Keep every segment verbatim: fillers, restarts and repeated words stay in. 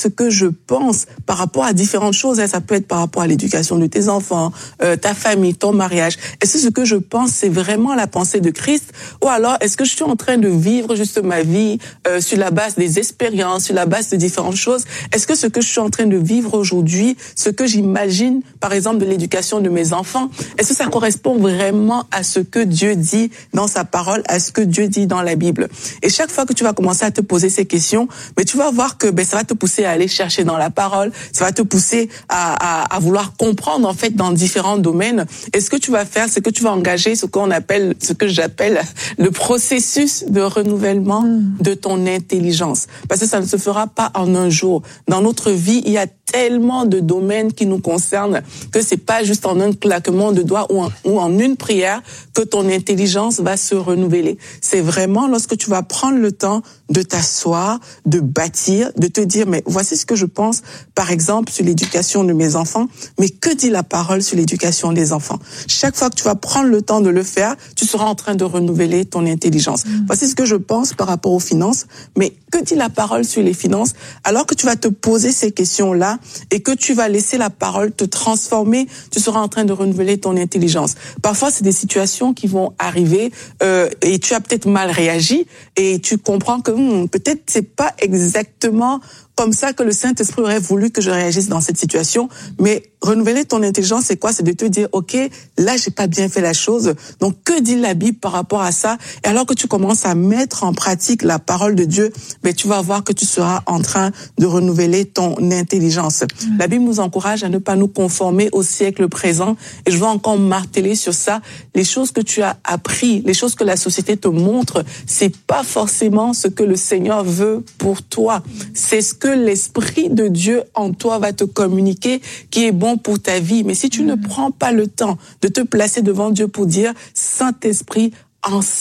ce que je pense par rapport à différentes choses? Ça peut être par rapport à l'éducation de tes enfants, euh, ta famille, ton mariage. Est-ce que ce que je pense, c'est vraiment la pensée de Christ? Ou alors, est-ce que je suis en train de vivre juste ma vie euh, sur la base des expériences, sur la base de différentes choses? Est-ce que ce que je suis en train de vivre aujourd'hui, ce que j'imagine, par exemple, de l'éducation de mes enfants, est-ce que ça correspond vraiment à ce que Dieu dit dans sa parole, à ce que Dieu dit dans la Bible? Et chaque fois que tu vas commencer à te poser ces questions, mais tu vas voir que ben, ça va te pousser à aller chercher dans la parole, ça va te pousser à, à, à vouloir comprendre en fait dans différents domaines. Et ce que tu vas faire, c'est que tu vas engager ce qu'on appelle, ce que j'appelle le processus de renouvellement de ton intelligence. Parce que ça ne se fera pas en un jour. Dans notre vie, il y a tellement de domaines qui nous concernent que c'est pas juste en un claquement de doigts ou en, ou en une prière que ton intelligence va se renouveler. C'est vraiment lorsque tu vas prendre le temps de t'asseoir, de bâtir, de te dire, mais voici ce que je pense, par exemple, sur l'éducation de mes enfants, mais que dit la parole sur l'éducation des enfants? Chaque fois que tu vas prendre le temps de le faire, tu seras en train de renouveler ton intelligence. Mmh. Voici ce que je pense par rapport aux finances, mais que dit la parole sur les finances? Alors que tu vas te poser ces questions-là et que tu vas laisser la parole te transformer, tu seras en train de renouveler ton intelligence. Parfois, c'est des situations qui vont arriver euh, et tu as peut-être mal réagi et tu comprends que hmm, peut-être c'est pas exactement comme ça que le Saint-Esprit aurait voulu que je réagisse dans cette situation. Mais renouveler ton intelligence, c'est quoi? C'est de te dire, OK, là, j'ai pas bien fait la chose. Donc, que dit la Bible par rapport à ça? Et alors que tu commences à mettre en pratique la parole de Dieu, ben, tu vas voir que tu seras en train de renouveler ton intelligence. Mmh. La Bible nous encourage à ne pas nous conformer au siècle présent. Et je veux encore marteler sur ça. Les choses que tu as appris, les choses que la société te montre, c'est pas forcément ce que le Seigneur veut pour toi. C'est ce que que l'Esprit de Dieu en toi va te communiquer qui est bon pour ta vie. Mais si tu mmh. ne prends pas le temps de te placer devant Dieu pour dire « Saint-Esprit, enseigne-moi ».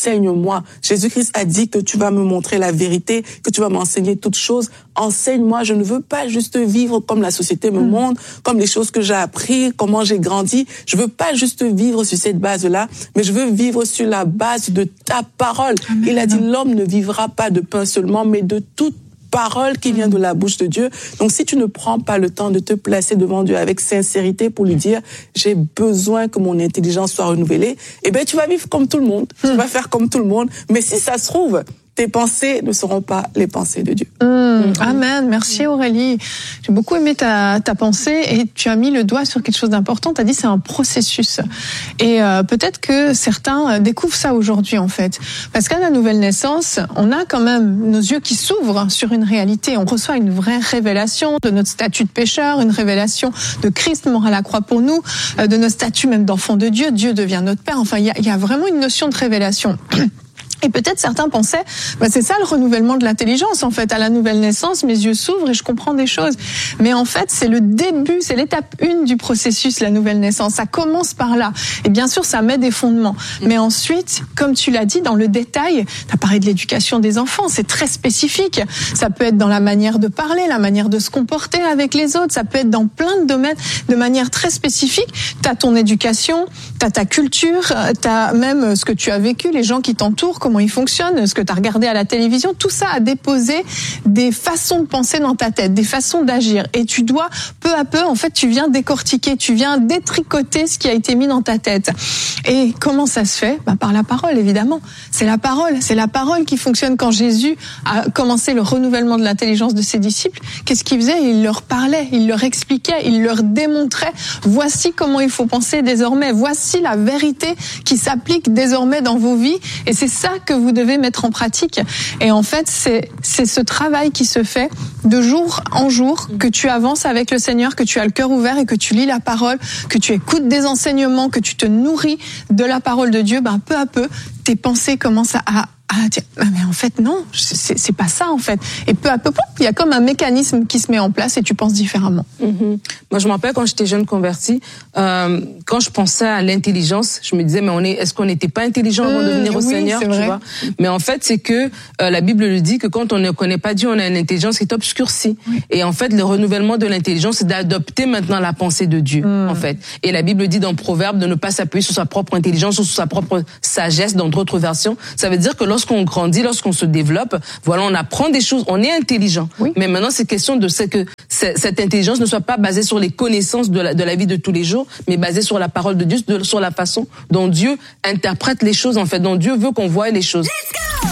Jésus-Christ a dit que tu vas me montrer la vérité, que tu vas m'enseigner toutes choses. Enseigne-moi, je ne veux pas juste vivre comme la société me mmh. montre, comme les choses que j'ai appris, comment j'ai grandi. Je veux pas juste vivre sur cette base-là, mais je veux vivre sur la base de ta parole. Amen. Il a dit « L'homme ne vivra pas de pain seulement, mais de toute parole qui vient de la bouche de Dieu. » Donc, si tu ne prends pas le temps de te placer devant Dieu avec sincérité pour lui dire « J'ai besoin que mon intelligence soit renouvelée », eh ben, tu vas vivre comme tout le monde. Mmh. Tu vas faire comme tout le monde. Mais si ça se trouve, tes pensées ne seront pas les pensées de Dieu. Mmh. Mmh. Amen. Merci Aurélie. J'ai beaucoup aimé ta, ta pensée et tu as mis le doigt sur quelque chose d'important. Tu as dit c'est un processus. Et euh, peut-être que certains découvrent ça aujourd'hui en fait. Parce qu'à la nouvelle naissance, on a quand même nos yeux qui s'ouvrent sur une réalité. On reçoit une vraie révélation de notre statut de pécheur, une révélation de Christ mort à la croix pour nous, de notre statut même d'enfant de Dieu. Dieu devient notre Père. Enfin, il y a, il y a vraiment une notion de révélation. Et peut-être certains pensaient, bah c'est ça le renouvellement de l'intelligence. En fait, à la nouvelle naissance, mes yeux s'ouvrent et je comprends des choses. Mais en fait, c'est le début, c'est l'étape une du processus, la nouvelle naissance. Ça commence par là. Et bien sûr, ça met des fondements. Mais ensuite, comme tu l'as dit, dans le détail, tu as parlé de l'éducation des enfants, c'est très spécifique. Ça peut être dans la manière de parler, la manière de se comporter avec les autres. Ça peut être dans plein de domaines de manière très spécifique. Tu as ton éducation, tu as ta culture, tu as même ce que tu as vécu, les gens qui t'entourent, comment ils fonctionnent, ce que tu as regardé à la télévision, tout ça a déposé des façons de penser dans ta tête, des façons d'agir. Et tu dois, peu à peu, en fait, tu viens décortiquer, tu viens détricoter ce qui a été mis dans ta tête. Et comment ça se fait? Bah, par la parole, évidemment. C'est la parole, c'est la parole qui fonctionne. Quand Jésus a commencé le renouvellement de l'intelligence de ses disciples, qu'est-ce qu'il faisait? Il leur parlait, il leur expliquait, il leur démontrait, voici comment il faut penser désormais, voici la vérité qui s'applique désormais dans vos vies. Et c'est ça que vous devez mettre en pratique. Et en fait, c'est, c'est ce travail qui se fait de jour en jour, que tu avances avec le Seigneur, que tu as le cœur ouvert et que tu lis la parole, que tu écoutes des enseignements, que tu te nourris de la parole de Dieu. Ben, peu à peu, tes pensées commencent à, à dire, mais en fait, non, c'est, c'est pas ça, en fait. Et peu à peu, il y a comme un mécanisme qui se met en place et tu penses différemment. Mm-hmm. Moi, je me rappelle quand j'étais jeune convertie, euh, quand je pensais à l'intelligence, je me disais, mais on est, est-ce qu'on n'était pas intelligent avant mmh, de venir au oui, Seigneur, tu vois? Mais en fait, c'est que euh, la Bible le dit que quand on ne connaît pas Dieu, on a une intelligence qui est obscurcie. Oui. Et en fait, le renouvellement de l'intelligence, c'est d'adopter maintenant la pensée de Dieu, mmh. en fait. Et la Bible dit dans Proverbe de ne pas s'appuyer sur sa propre intelligence ou sur sa propre sagesse, dans d'autres versions. Ça veut dire que lorsqu'on grandit, lorsqu'on se développe, voilà, on apprend des choses, on est intelligent. Oui. Mais maintenant, c'est question de ce que cette intelligence ne soit pas basée sur les connaissances de la, de la vie de tous les jours, mais basée sur la parole de Dieu, de, sur la façon dont Dieu interprète les choses, en fait, dont Dieu veut qu'on voie les choses. Let's go!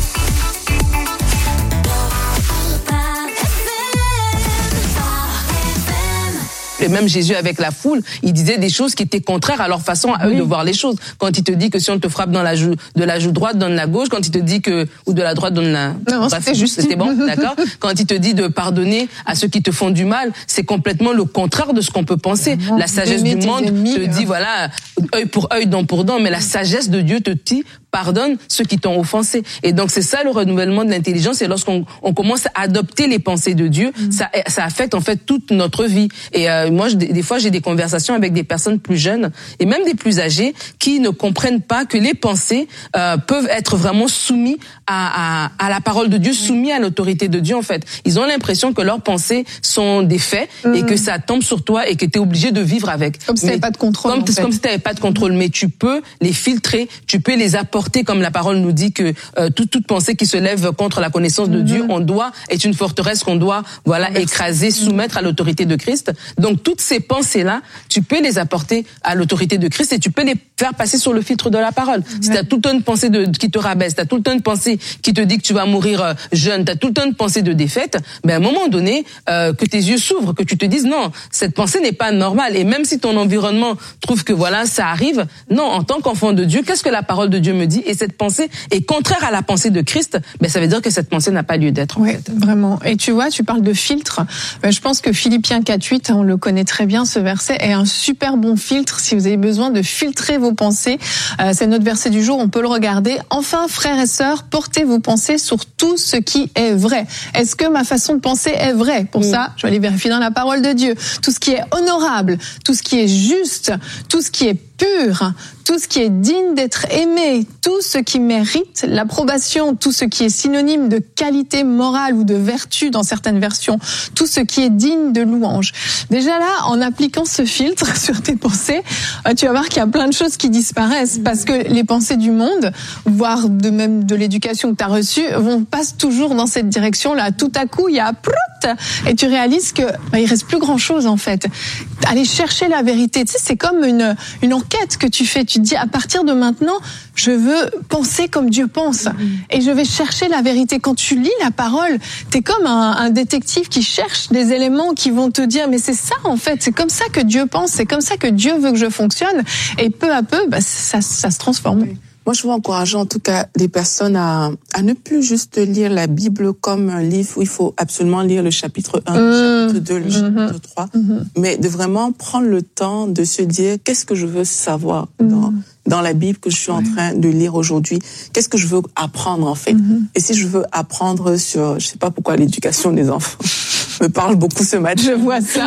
Et même Jésus avec la foule, il disait des choses qui étaient contraires à leur façon à eux oui. de voir les choses. Quand il te dit que si on te frappe dans la joue, de la joue droite, donne la gauche. Quand il te dit que, ou de la droite, donne la... Non, bref, c'était juste. C'était bon, d'accord? Quand il te dit de pardonner à ceux qui te font du mal, c'est complètement le contraire de ce qu'on peut penser. Vraiment, la sagesse du monde ennemis, te hein. dit, voilà, œil pour œil, dent pour dent, mais la sagesse de Dieu te dit, pardonne ceux qui t'ont offensé. Et donc, c'est ça le renouvellement de l'intelligence. Et lorsqu'on on commence à adopter les pensées de Dieu, mmh. ça, ça affecte en fait toute notre vie. Et euh, moi, je, des fois, j'ai des conversations avec des personnes plus jeunes et même des plus âgées qui ne comprennent pas que les pensées euh, peuvent être vraiment soumises à, à, à la parole de Dieu, soumis à l'autorité de Dieu, en fait. Ils ont l'impression que leurs pensées sont des faits mmh. et que ça tombe sur toi et que tu es obligé de vivre avec. Comme si tu n'avais pas de contrôle. Comme, en fait. comme si tu n'avais pas de contrôle. Mais tu peux les filtrer, tu peux les apporter, comme la parole nous dit que euh, toute, toute pensée qui se lève contre la connaissance de mmh. Dieu, on doit, est une forteresse qu'on doit, voilà, Merci. écraser, soumettre à l'autorité de Christ. Donc, toutes ces pensées-là, tu peux les apporter à l'autorité de Christ et tu peux les faire passer sur le filtre de la parole. Mmh. Si tu as tout le temps une pensée de, qui te rabaisse, tu as tout le temps une pensée qui te dit que tu vas mourir euh, jeune, tu as tout le temps une pensée de défaite, ben à un moment donné, euh, que tes yeux s'ouvrent, que tu te dises non, cette pensée n'est pas normale. Et même si ton environnement trouve que voilà, ça arrive, non, en tant qu'enfant de Dieu, qu'est-ce que la parole de Dieu me dit? Et cette pensée est contraire à la pensée de Christ, ben ça veut dire que cette pensée n'a pas lieu d'être. Oui, vraiment. Et tu vois, tu parles de filtre. Ben, je pense que Philippiens quatre huit, on le connaît très bien, ce verset est un super bon filtre si vous avez besoin de filtrer vos pensées. Euh, c'est notre verset du jour, on peut le regarder. Enfin, frères et sœurs, portez vos pensées sur tout ce qui est vrai. Est-ce que ma façon de penser est vraie? Pour oui. ça, je vais aller vérifier dans la parole de Dieu. Tout ce qui est honorable, tout ce qui est juste, tout ce qui est pur, tout ce qui est digne d'être aimé, tout ce qui mérite l'approbation, tout ce qui est synonyme de qualité morale ou de vertu dans certaines versions, tout ce qui est digne de louange. Déjà là, en appliquant ce filtre sur tes pensées, tu vas voir qu'il y a plein de choses qui disparaissent parce que les pensées du monde, voire de même de l'éducation que tu as reçue, vont pas toujours dans cette direction-là. Tout à coup, il y a prout et tu réalises que bah, il reste plus grand-chose en fait. Aller chercher la vérité, tu sais, c'est comme une une enquête que tu fais. Tu te dis à partir de maintenant, je veux penser comme Dieu pense mmh. et je vais chercher la vérité. Quand tu lis la parole, t'es comme un, un détective qui cherche des éléments qui vont te dire mais c'est ça en fait, c'est comme ça que Dieu pense, c'est comme ça que Dieu veut que je fonctionne. Et peu à peu, bah, ça, ça se transforme. Oui. Moi, je veux encourager en tout cas les personnes à, à ne plus juste lire la Bible comme un livre où il faut absolument lire le chapitre un, mmh. le chapitre deux, le mmh. chapitre trois, mmh. mais de vraiment prendre le temps de se dire qu'est-ce que je veux savoir mmh. dans, dans la Bible que je suis en train de lire aujourd'hui, qu'est-ce que je veux apprendre en fait. Mmh. Et si je veux apprendre sur, je sais pas pourquoi, l'éducation des enfants me parle beaucoup ce matin. Je vois ça.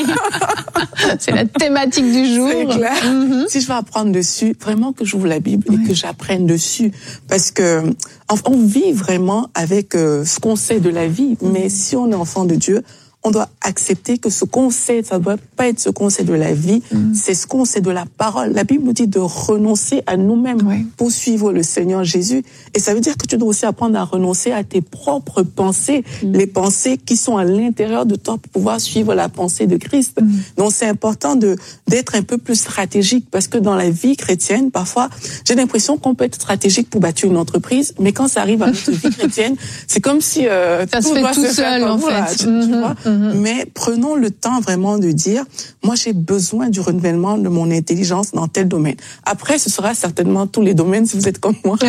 C'est la thématique du jour. C'est clair. Mm-hmm. Si je veux apprendre dessus, vraiment que j'ouvre la Bible ouais. et que j'apprenne dessus. Parce que on vit vraiment avec euh, ce qu'on sait de la vie. Mm-hmm. Mais si on est enfant de Dieu, on doit accepter que ce qu'on sait, ça doit pas être ce qu'on sait de la vie, mmh. c'est ce qu'on sait de la parole. La Bible nous dit de renoncer à nous-mêmes oui. pour suivre le Seigneur Jésus. Et ça veut dire que tu dois aussi apprendre à renoncer à tes propres pensées, mmh. les pensées qui sont à l'intérieur de toi pour pouvoir suivre la pensée de Christ. Mmh. Donc c'est important de d'être un peu plus stratégique parce que dans la vie chrétienne, parfois, j'ai l'impression qu'on peut être stratégique pour bâtir une entreprise, mais quand ça arrive à notre vie chrétienne, c'est comme si euh, ça tout se fait doit tout se seul faire en comme fait. Là, tu, mmh. tu vois. Mais prenons le temps vraiment de dire, moi j'ai besoin du renouvellement de mon intelligence dans tel domaine. Après, ce sera certainement tous les domaines si vous êtes comme moi.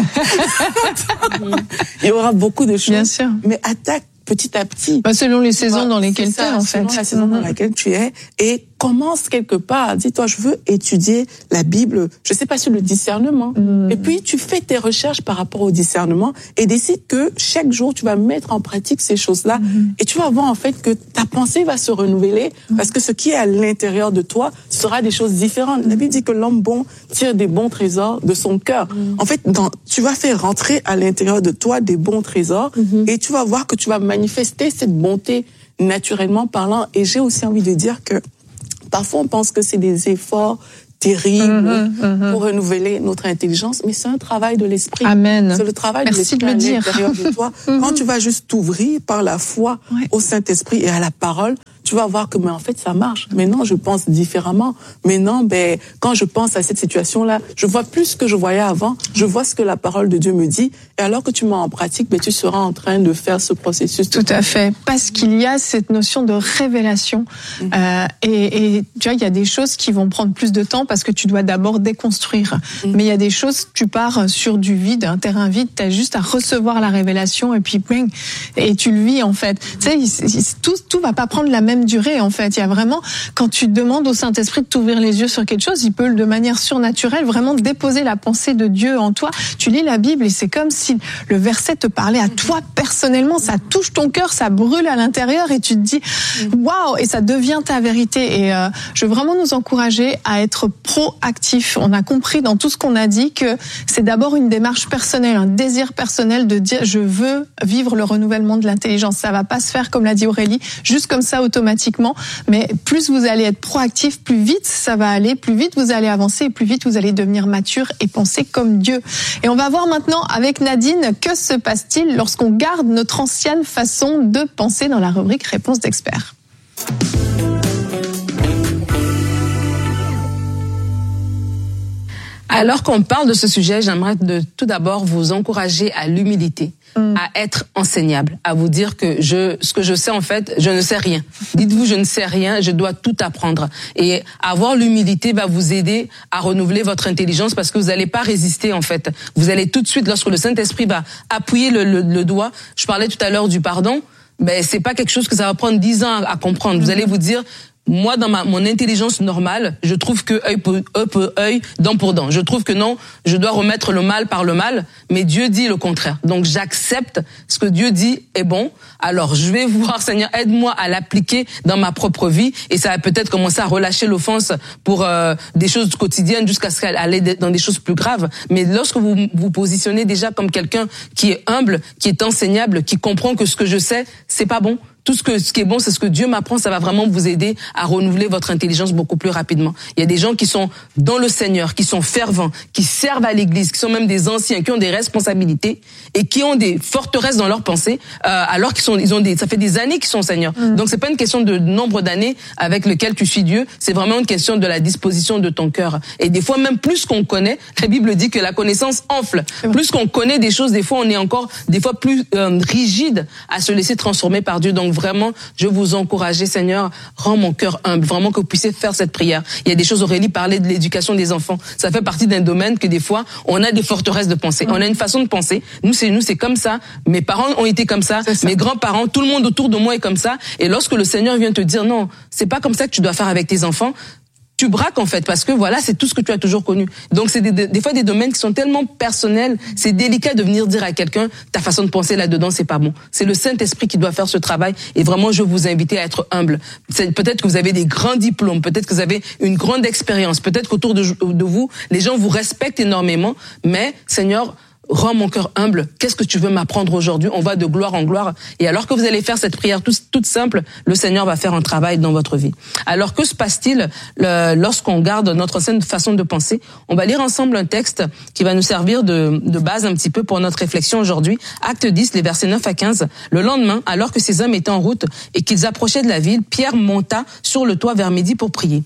Il y aura beaucoup de choses. Bien sûr. Mais attaque petit à petit. Bah, selon les saisons dans lesquelles tu es, en fait. Selon la saison mmh. dans laquelle tu es. Et commence quelque part. Dis-toi, je veux étudier la Bible. Je sais pas sur le discernement. Mmh. Et puis, tu fais tes recherches par rapport au discernement et décides que chaque jour, tu vas mettre en pratique ces choses-là. Mmh. Et tu vas voir, en fait, que ta pensée va se renouveler mmh. parce que ce qui est à l'intérieur de toi sera des choses différentes. Mmh. La Bible dit que l'homme bon tire des bons trésors de son cœur. Mmh. En fait, dans, tu vas faire rentrer à l'intérieur de toi des bons trésors mmh. et tu vas voir que tu vas manifester cette bonté naturellement parlant. Et j'ai aussi envie de dire que parfois, on pense que c'est des efforts terrible mmh, mmh. pour renouveler notre intelligence, mais c'est un travail de l'esprit. Amen. C'est le travail Merci de l'esprit de à l'intérieur de toi. mmh. Quand tu vas juste t'ouvrir par la foi ouais. au Saint-Esprit et à la parole, tu vas voir que, mais en fait, ça marche. Mais non, je pense différemment. Mais non, ben, quand je pense à cette situation-là, je vois plus ce que je voyais avant. Je vois ce que la parole de Dieu me dit. Et alors que tu mets en pratique, ben, tu seras en train de faire ce processus. Tout à fait. Parce qu'il y a cette notion de révélation. Mmh. Euh, et, et, tu vois, il y a des choses qui vont prendre plus de temps parce que tu dois d'abord déconstruire. Mmh. Mais il y a des choses, tu pars sur du vide, un terrain vide, tu as juste à recevoir la révélation et puis, bing, et tu le vis, en fait. Tu sais, tout, tout va pas prendre la même durée, en fait. Il y a vraiment, quand tu demandes au Saint-Esprit de t'ouvrir les yeux sur quelque chose, il peut de manière surnaturelle vraiment déposer la pensée de Dieu en toi. Tu lis la Bible et c'est comme si le verset te parlait à toi personnellement, ça touche ton cœur, ça brûle à l'intérieur et tu te dis waouh, et ça devient ta vérité. Et euh, je veux vraiment nous encourager à être proactifs. On a compris dans tout ce qu'on a dit que c'est d'abord une démarche personnelle, un désir personnel de dire je veux vivre le renouvellement de l'intelligence. Ça va pas se faire, comme l'a dit Aurélie, juste comme ça automatiquement, mais plus vous allez être proactif, plus vite ça va aller, plus vite vous allez avancer et plus vite vous allez devenir mature et penser comme Dieu. Et on va voir maintenant avec Nadine, que se passe-t-il lorsqu'on garde notre ancienne façon de penser dans la rubrique Réponse d'experts. Alors qu'on parle de ce sujet, j'aimerais de, tout d'abord vous encourager à l'humilité, mm. à être enseignable, à vous dire que je, ce que je sais en fait, je ne sais rien. Dites-vous, je ne sais rien, je dois tout apprendre. Et avoir l'humilité va vous aider à renouveler votre intelligence parce que vous n'allez pas résister en fait. Vous allez tout de suite, lorsque le Saint-Esprit va appuyer le, le, le doigt, je parlais tout à l'heure du pardon, ben c'est pas quelque chose que ça va prendre dix ans à comprendre. Vous allez vous dire, moi, dans ma, mon intelligence normale, je trouve que œil pour œil, pour œil, dent pour dent. Je trouve que non, je dois remettre le mal par le mal, mais Dieu dit le contraire. Donc, j'accepte ce que Dieu dit est bon. Alors, je vais voir, Seigneur, aide-moi à l'appliquer dans ma propre vie. Et ça va peut-être commencer à relâcher l'offense pour euh, des choses quotidiennes jusqu'à ce qu'elle aille dans des choses plus graves. Mais lorsque vous vous positionnez déjà comme quelqu'un qui est humble, qui est enseignable, qui comprend que ce que je sais, c'est pas bon. Tout ce que ce qui est bon, c'est ce que Dieu m'apprend, ça va vraiment vous aider à renouveler votre intelligence beaucoup plus rapidement. Il y a des gens qui sont dans le Seigneur, qui sont fervents, qui servent à l'église, qui sont même des anciens, qui ont des responsabilités et qui ont des forteresses dans leurs pensées, euh, alors qu'ils sont, ils ont des, ça fait des années qu'ils sont au Seigneur. Mmh. Donc c'est pas une question de nombre d'années avec lequel tu suis Dieu, c'est vraiment une question de la disposition de ton cœur. Et des fois même plus qu'on connaît, la Bible dit que la connaissance enfle. Plus qu'on connaît des choses, des fois on est encore, des fois plus euh, rigide à se laisser transformer par Dieu. Donc vraiment, je vous encourage, Seigneur, rends mon cœur humble, vraiment que vous puissiez faire cette prière. Il y a des choses, Aurélie parlait de l'éducation des enfants. Ça fait partie d'un domaine que des fois, on a des forteresses de pensée. Mmh. On a une façon de penser. Nous, c'est nous, c'est comme ça. Mes parents ont été comme ça. ça. Mes grands-parents, tout le monde autour de moi est comme ça. Et lorsque le Seigneur vient te dire, non, c'est pas comme ça que tu dois faire avec tes enfants, tu braques en fait, parce que voilà, c'est tout ce que tu as toujours connu. Donc c'est des, des fois des domaines qui sont tellement personnels, c'est délicat de venir dire à quelqu'un, ta façon de penser là-dedans, c'est pas bon. C'est le Saint-Esprit qui doit faire ce travail, et vraiment je vous invite à être humble. C'est, peut-être que vous avez des grands diplômes, peut-être que vous avez une grande expérience, peut-être qu'autour de, de vous, les gens vous respectent énormément, mais Seigneur, rends mon cœur humble. Qu'est-ce que tu veux m'apprendre aujourd'hui? On va de gloire en gloire. Et alors que vous allez faire cette prière toute, toute simple, le Seigneur va faire un travail dans votre vie. Alors que se passe-t-il le, lorsqu'on garde notre ancienne façon de penser? On va lire ensemble un texte qui va nous servir de, de base un petit peu pour notre réflexion aujourd'hui. Acte dix, les versets neuf à quinze. Le lendemain, alors que ces hommes étaient en route et qu'ils approchaient de la ville, Pierre monta sur le toit vers midi pour prier.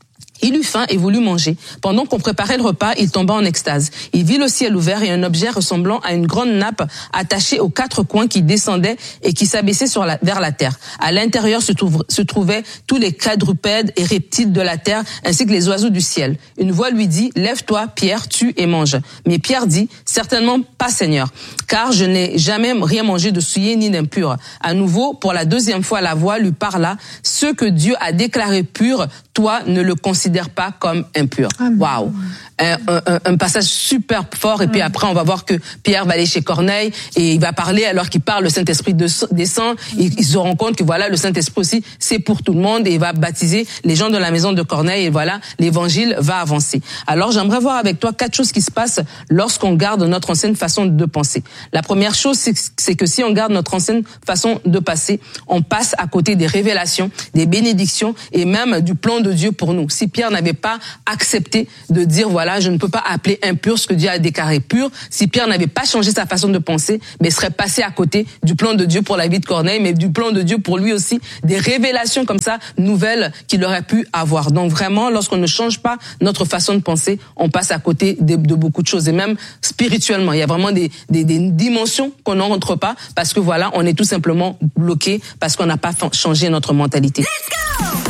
Il eut faim et voulut manger. Pendant qu'on préparait le repas, il tomba en extase. Il vit le ciel ouvert et un objet ressemblant à une grande nappe attachée aux quatre coins qui descendait et qui s'abaissait sur la, vers la terre. À l'intérieur se, trouve, se trouvaient tous les quadrupèdes et reptiles de la terre ainsi que les oiseaux du ciel. Une voix lui dit, lève-toi, Pierre, tue et mange. Mais Pierre dit, certainement pas, Seigneur, car je n'ai jamais rien mangé de souillé ni d'impur. À nouveau, pour la deuxième fois, la voix lui parla, ce que Dieu a déclaré pur, toi ne le considères pas comme impur. Waouh, un, un, un passage super fort. Et puis après, on va voir que Pierre va aller chez Corneille et il va parler. Alors qu'il parle, le Saint-Esprit descend. Il, il se rend compte que voilà, le Saint-Esprit aussi, c'est pour tout le monde et il va baptiser les gens de la maison de Corneille. Et voilà, l'évangile va avancer. Alors, j'aimerais voir avec toi quatre choses qui se passent lorsqu'on garde notre ancienne façon de penser. La première chose, c'est, c'est que si on garde notre ancienne façon de penser, on passe à côté des révélations, des bénédictions et même du plan de Dieu pour nous. Si Pierre Pierre n'avait pas accepté de dire voilà, je ne peux pas appeler impur ce que Dieu a déclaré pur, si Pierre n'avait pas changé sa façon de penser, mais il serait passé à côté du plan de Dieu pour la vie de Corneille, mais du plan de Dieu pour lui aussi, des révélations comme ça nouvelles qu'il aurait pu avoir. Donc vraiment, lorsqu'on ne change pas notre façon de penser, on passe à côté de, de beaucoup de choses, et même spirituellement, il y a vraiment des, des, des dimensions qu'on n'en rentre pas parce que voilà, on est tout simplement bloqué parce qu'on n'a pas changé notre mentalité. Let's go!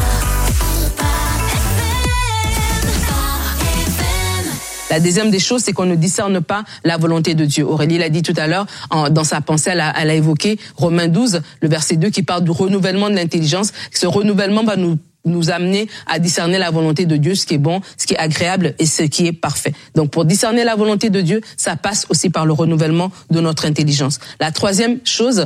La deuxième des choses, c'est qu'on ne discerne pas la volonté de Dieu. Aurélie l'a dit tout à l'heure, en, dans sa pensée, elle a, elle a évoqué Romains douze, le verset deux, qui parle du renouvellement de l'intelligence. Ce renouvellement va nous nous amener à discerner la volonté de Dieu, ce qui est bon, ce qui est agréable et ce qui est parfait. Donc pour discerner la volonté de Dieu, ça passe aussi par le renouvellement de notre intelligence. La troisième chose,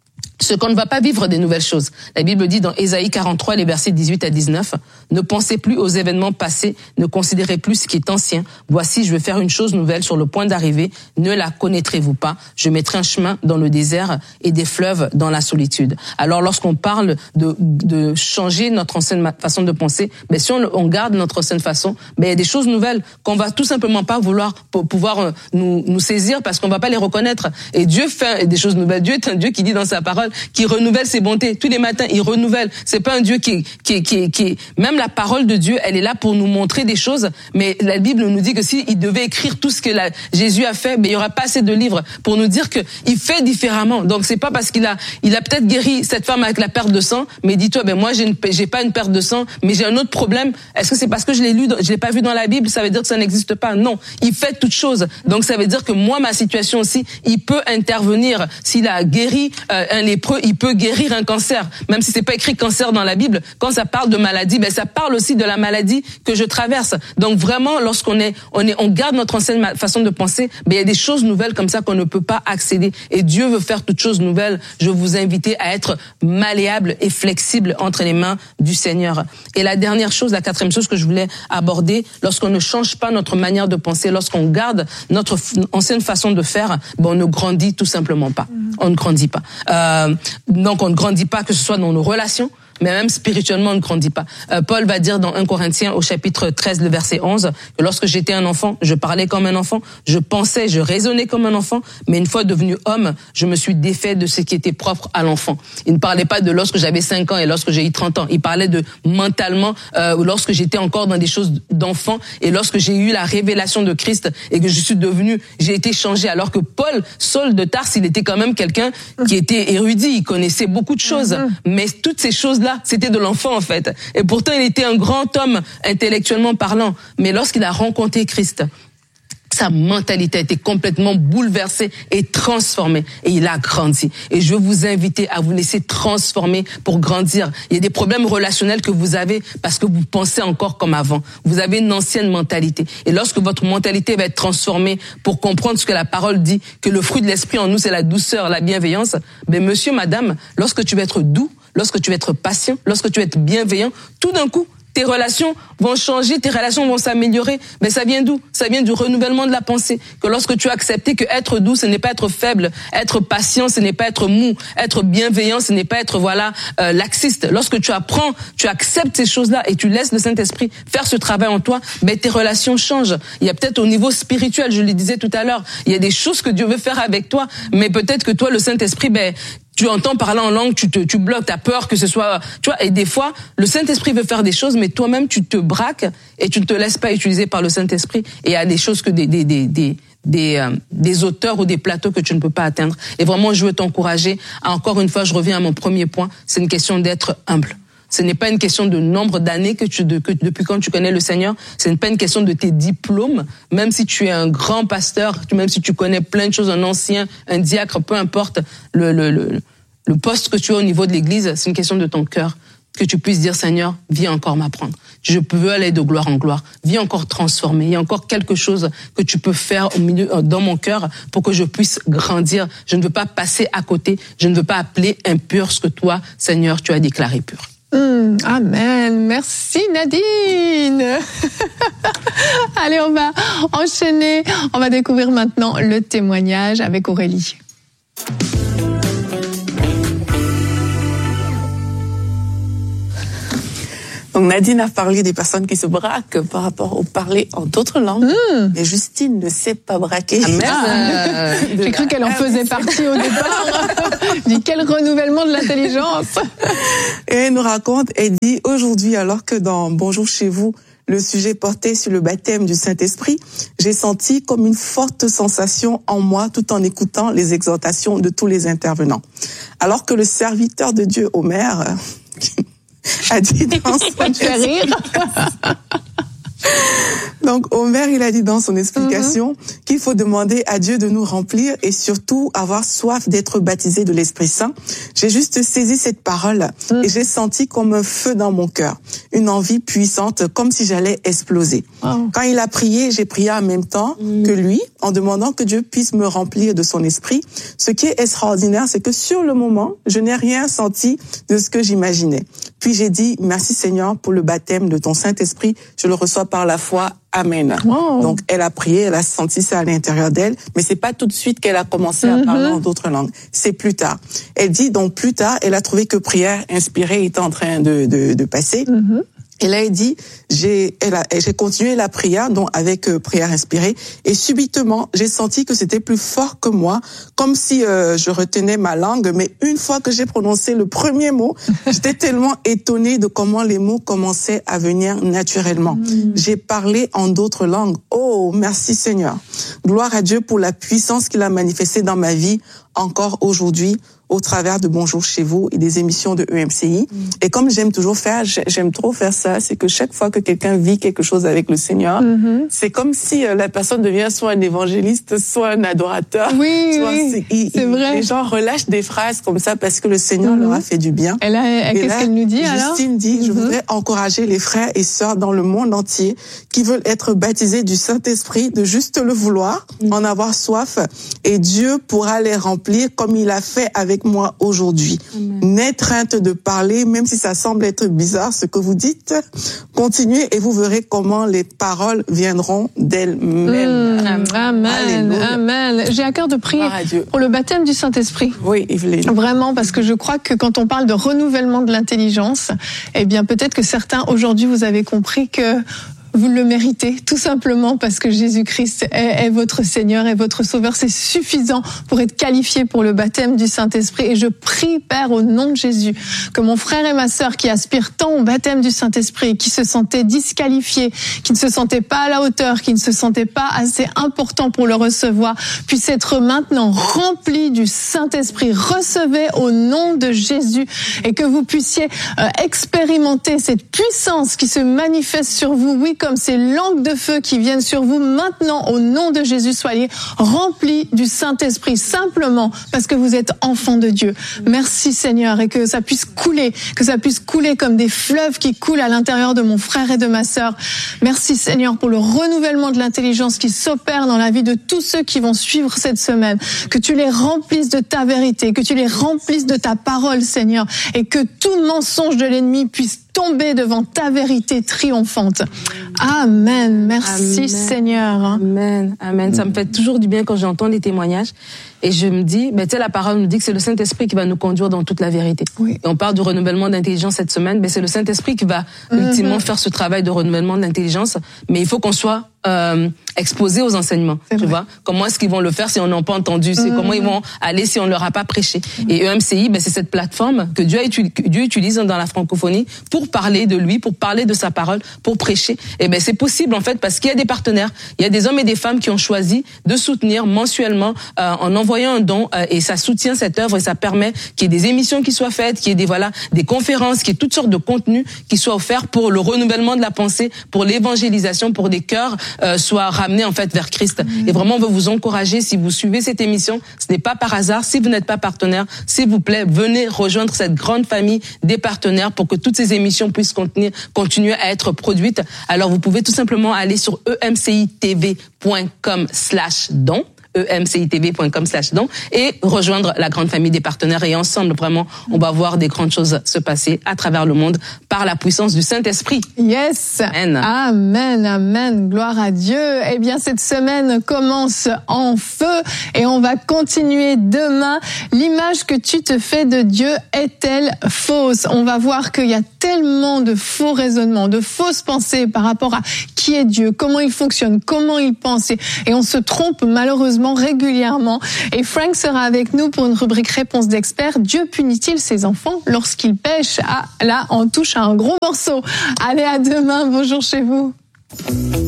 ce qu'on ne va pas vivre des nouvelles choses. La Bible dit dans Ésaïe quarante-trois, les versets dix-huit à dix-neuf, « Ne pensez plus aux événements passés, ne considérez plus ce qui est ancien. Voici, je vais faire une chose nouvelle sur le point d'arriver. Ne la connaîtrez-vous pas? Je mettrai un chemin dans le désert et des fleuves dans la solitude. » Alors lorsqu'on parle de, de changer notre ancienne façon de penser, ben si on, on garde notre ancienne façon, ben il y a des choses nouvelles qu'on va tout simplement pas vouloir pour pouvoir nous, nous saisir parce qu'on va pas les reconnaître. Et Dieu fait des choses nouvelles. Dieu est un Dieu qui dit dans sa parole qui renouvelle ses bontés. Tous les matins, il renouvelle. C'est pas un Dieu qui, qui, qui, qui, même la parole de Dieu, elle est là pour nous montrer des choses. Mais la Bible nous dit que si il devait écrire tout ce que la, Jésus a fait, mais il y aura pas assez de livres pour nous dire que il fait différemment. Donc c'est pas parce qu'il a, il a peut-être guéri cette femme avec la perte de sang, mais dis-toi, ben moi j'ai une, j'ai pas une perte de sang, mais j'ai un autre problème. Est-ce que c'est parce que je l'ai lu, je l'ai pas vu dans la Bible, ça veut dire que ça n'existe pas? Non. Il fait toutes choses. Donc ça veut dire que moi, ma situation aussi, il peut intervenir. S'il a guéri euh, un lépreux, il peut guérir un cancer, même si c'est pas écrit cancer dans la Bible. Quand ça parle de maladie, ben ça parle aussi de la maladie que je traverse. Donc vraiment, lorsqu'on est, on est, on garde notre ancienne façon de penser, ben il y a des choses nouvelles comme ça qu'on ne peut pas accéder. Et Dieu veut faire toutes choses nouvelles. Je vous invite à être malléable et flexible entre les mains du Seigneur. Et la dernière chose, la quatrième chose que je voulais aborder, lorsqu'on ne change pas notre manière de penser, lorsqu'on garde notre ancienne façon de faire, ben on ne grandit tout simplement pas. On ne grandit pas. Euh, donc on ne grandit pas, que ce soit dans nos relations, mais même spirituellement, on ne grandit pas. Euh, Paul va dire dans un Corinthiens au chapitre treize, le verset onze, que lorsque j'étais un enfant, je parlais comme un enfant, je pensais, je raisonnais comme un enfant, mais une fois devenu homme, je me suis défait de ce qui était propre à l'enfant. Il ne parlait pas de lorsque j'avais cinq ans et lorsque j'ai eu trente ans. Il parlait de mentalement, euh, lorsque j'étais encore dans des choses d'enfant et lorsque j'ai eu la révélation de Christ et que je suis devenu, j'ai été changé. Alors que Paul, Saul de Tarse, il était quand même quelqu'un qui était érudit, il connaissait beaucoup de choses, mm-hmm. mais toutes ces choses-là, c'était de l'enfant en fait. Et pourtant, il était un grand homme intellectuellement parlant. Mais lorsqu'il a rencontré Christ, sa mentalité a été complètement bouleversée et transformée. Et il a grandi. Et je veux vous inviter à vous laisser transformer pour grandir. Il y a des problèmes relationnels que vous avez parce que vous pensez encore comme avant. Vous avez une ancienne mentalité. Et lorsque votre mentalité va être transformée pour comprendre ce que la parole dit, que le fruit de l'esprit en nous, c'est la douceur, la bienveillance, ben monsieur, madame, lorsque tu vas être doux, lorsque tu vas être patient, lorsque tu vas être bienveillant, tout d'un coup, tes relations vont changer, tes relations vont s'améliorer. Mais ça vient d'où? Ça vient du renouvellement de la pensée. Que lorsque tu as accepté que être doux, ce n'est pas être faible, être patient, ce n'est pas être mou, être bienveillant, ce n'est pas être voilà euh, laxiste. Lorsque tu apprends, tu acceptes ces choses-là et tu laisses le Saint-Esprit faire ce travail en toi, ben tes relations changent. Il y a peut-être au niveau spirituel, je le disais tout à l'heure, il y a des choses que Dieu veut faire avec toi, mais peut-être que toi, le Saint-Esprit, ben tu entends parler en langue, tu te, tu bloques, t'as peur que ce soit, tu vois, et des fois, le Saint-Esprit veut faire des choses, mais toi-même, tu te braques et tu ne te laisses pas utiliser par le Saint-Esprit. Et il y a des choses que des, des, des, des, des, euh, des auteurs ou des plateaux que tu ne peux pas atteindre. Et vraiment, je veux t'encourager à, encore une fois, je reviens à mon premier point, c'est une question d'être humble. Ce n'est pas une question de nombre d'années que tu, de, que depuis quand tu connais le Seigneur. Ce n'est pas une question de tes diplômes. Même si tu es un grand pasteur, même si tu connais plein de choses, un ancien, un diacre, peu importe le, le, le, le poste que tu as au niveau de l'Église, c'est une question de ton cœur. Que tu puisses dire, Seigneur, viens encore m'apprendre. Je peux aller de gloire en gloire. Viens encore transformer. Il y a encore quelque chose que tu peux faire au milieu, dans mon cœur pour que je puisse grandir. Je ne veux pas passer à côté. Je ne veux pas appeler impur ce que toi, Seigneur, tu as déclaré pur. Mmh, amen. Merci Nadine. Allez, on va enchaîner. On va découvrir maintenant le témoignage avec Aurélie. Donc Nadine a parlé des personnes qui se braquent par rapport au parler en d'autres langues. Mmh. Mais Justine ne sait pas braquer. Ah, merde. J'ai cru qu'elle en faisait partie au départ. Je dis quel renouvellement de l'intelligence. Et elle nous raconte, elle dit, aujourd'hui, alors que dans Bonjour chez vous, le sujet portait sur le baptême du Saint-Esprit, j'ai senti comme une forte sensation en moi tout en écoutant les exhortations de tous les intervenants. Alors que le serviteur de Dieu, Omer, a dit dans son tu fais rire. Donc, Omer, il a dit dans son explication mm-hmm. qu'il faut demander à Dieu de nous remplir et surtout avoir soif d'être baptisé de l'Esprit Saint. J'ai juste saisi cette parole mm. et j'ai senti comme un feu dans mon cœur, une envie puissante, comme si j'allais exploser. Oh. Quand il a prié, j'ai prié en même temps mm. que lui, en demandant que Dieu puisse me remplir de son esprit. Ce qui est extraordinaire, c'est que sur le moment, je n'ai rien senti de ce que j'imaginais. Puis j'ai dit, merci Seigneur pour le baptême de ton Saint-Esprit, je le reçois par la foi. Amen. Wow. Donc, elle a prié, elle a senti ça à l'intérieur d'elle, mais c'est pas tout de suite qu'elle a commencé à mm-hmm. parler en d'autres langues. C'est plus tard. Elle dit, donc, plus tard, elle a trouvé que prière inspirée était en train de, de, de passer. Mm-hmm. Et là, elle dit, j'ai, elle a, j'ai continué la prière, donc avec euh, prière inspirée, et subitement, j'ai senti que c'était plus fort que moi, comme si euh, je retenais ma langue. Mais une fois que j'ai prononcé le premier mot, j'étais tellement étonnée de comment les mots commençaient à venir naturellement. Mmh. J'ai parlé en d'autres langues. Oh, merci Seigneur. Gloire à Dieu pour la puissance qu'il a manifestée dans ma vie encore aujourd'hui, au travers de Bonjour chez vous et des émissions de E M C I. Mm. Et comme j'aime toujours faire, j'aime trop faire ça, c'est que chaque fois que quelqu'un vit quelque chose avec le Seigneur, mm-hmm. c'est comme si la personne devient soit un évangéliste, soit un adorateur. Oui, soit oui, c'est, il, c'est il, vrai. Les gens relâchent des phrases comme ça parce que le Seigneur mm-hmm. leur a fait du bien. Et là, et qu'est-ce là, qu'elle nous dit alors? Justine dit, mm-hmm. je voudrais encourager les frères et sœurs dans le monde entier qui veulent être baptisés du Saint-Esprit, de juste le vouloir, mm-hmm. en avoir soif, et Dieu pourra les remplir comme il a fait avec moi aujourd'hui. Amen. N'ayez crainte de parler, même si ça semble être bizarre ce que vous dites. Continuez et vous verrez comment les paroles viendront d'elles-mêmes. Mmh, amen, Alléluia. Amen. J'ai à cœur de prier pour le baptême du Saint-Esprit. Oui, Evelyne. Vraiment, parce que je crois que quand on parle de renouvellement de l'intelligence, eh bien peut-être que certains aujourd'hui vous avez compris que vous le méritez, tout simplement parce que Jésus-Christ est, est votre Seigneur et votre Sauveur. C'est suffisant pour être qualifié pour le baptême du Saint-Esprit. Et je prie, Père, au nom de Jésus, que mon frère et ma sœur qui aspirent tant au baptême du Saint-Esprit, qui se sentaient disqualifiés, qui ne se sentaient pas à la hauteur, qui ne se sentaient pas assez importants pour le recevoir, puissent être maintenant remplis du Saint-Esprit. Recevez au nom de Jésus et que vous puissiez euh, expérimenter cette puissance qui se manifeste sur vous. Oui, comme ces langues de feu qui viennent sur vous maintenant, au nom de Jésus, soyez remplis du Saint-Esprit, simplement parce que vous êtes enfants de Dieu. Merci Seigneur, et que ça puisse couler, que ça puisse couler comme des fleuves qui coulent à l'intérieur de mon frère et de ma sœur. Merci Seigneur pour le renouvellement de l'intelligence qui s'opère dans la vie de tous ceux qui vont suivre cette semaine. Que tu les remplisses de ta vérité, que tu les remplisses de ta parole, Seigneur, et que tout mensonge de l'ennemi puisse tomber devant ta vérité triomphante. Amen. Merci Amen. Seigneur. Amen. Amen. Ça me fait toujours du bien quand j'entends les témoignages. Et je me dis, ben, tu sais, la parole nous dit que c'est le Saint-Esprit qui va nous conduire dans toute la vérité. Oui. Et on parle du renouvellement d'intelligence cette semaine, ben, c'est le Saint-Esprit qui va mm-hmm. ultimement faire ce travail de renouvellement d'intelligence. Mais il faut qu'on soit euh, exposé aux enseignements. C'est tu vrai. vois, comment est-ce qu'ils vont le faire si on n'a pas entendu, c'est mm-hmm. comment ils vont aller si on leur a pas prêché. Mm-hmm. Et E M C I, ben, c'est cette plateforme que Dieu, a util- que Dieu utilise dans la francophonie pour parler de lui, pour parler de sa parole, pour prêcher. Et ben c'est possible en fait parce qu'il y a des partenaires, il y a des hommes et des femmes qui ont choisi de soutenir mensuellement euh, en envoyant un don euh, et ça soutient cette œuvre et ça permet qu'il y ait des émissions qui soient faites, qu'il y ait des voilà des conférences, qu'il y ait toutes sortes de contenus qui soient offerts pour le renouvellement de la pensée, pour l'évangélisation, pour des cœurs euh, soient ramenés en fait vers Christ. Mmh. Et vraiment on veut vous encourager, si vous suivez cette émission, ce n'est pas par hasard. Si vous n'êtes pas partenaire, s'il vous plaît, venez rejoindre cette grande famille des partenaires pour que toutes ces émissions puissent continuer, continuer à être produites. Alors vous pouvez tout simplement aller sur e m c i t v point com slash don. e m c i t v point com slash don et rejoindre la grande famille des partenaires. Et ensemble, vraiment, on va voir des grandes choses se passer à travers le monde par la puissance du Saint-Esprit. Yes. Amen. Amen, amen. Gloire à Dieu. Eh bien, cette semaine commence en feu et on va continuer demain. L'image que tu te fais de Dieu est-elle fausse? On va voir qu'il y a tellement de faux raisonnements, de fausses pensées par rapport à qui est Dieu, comment il fonctionne, comment il pense. Et on se trompe malheureusement régulièrement. Et Frank sera avec nous pour une rubrique réponse d'experts. Dieu punit-il ses enfants lorsqu'ils pêchent? Ah, là, on touche à un gros morceau. Allez, à demain. Bonjour chez vous.